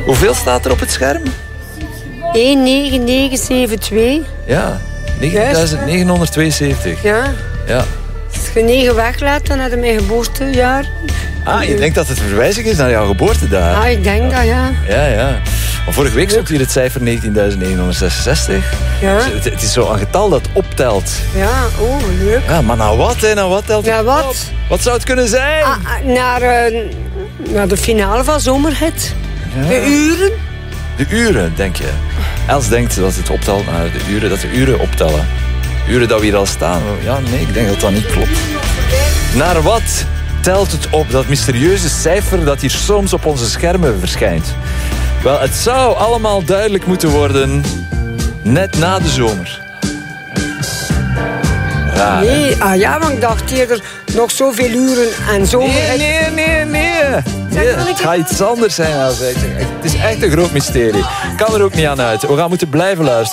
Hoeveel staat er op het scherm? 19972. Ja, 9972. Ja. Ja. Als je 9 weglaat, dan heb je mijn geboortejaar. Ah, je denkt dat het verwijzing is naar jouw geboortedagen? Ah, ik denk dat, ja. Ja. Maar vorige week stond hier het cijfer 19.966. Ja. Dus het is zo een getal dat optelt. Ja, oh, leuk. Ja, maar nou wat, hè? Nou wat telt het Ja, wat? op? Wat zou het kunnen zijn? Naar de finale van Zomerhit. Ja. De uren. De uren, denk je. Els denkt dat het optelt naar de uren, dat de uren optellen. Uren dat we hier al staan. Ja, nee, ik denk dat dat niet klopt. Naar wat telt het op, dat mysterieuze cijfer dat hier soms op onze schermen verschijnt? Wel, het zou allemaal duidelijk moeten worden net na de zomer. Raar, hè? Nee, want ik dacht eerder nog zoveel uren en Zomerhit. Nee. Het gaat iets anders zijn. Het is echt een groot mysterie. Ik kan er ook niet aan uit. We gaan moeten blijven luisteren.